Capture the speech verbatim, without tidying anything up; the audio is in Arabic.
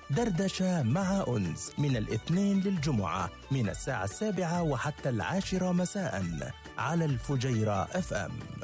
دردشة مع أنس من الاثنين للجمعة من الساعة السابعة وحتى العاشرة مساء على الفجيرة اف ام.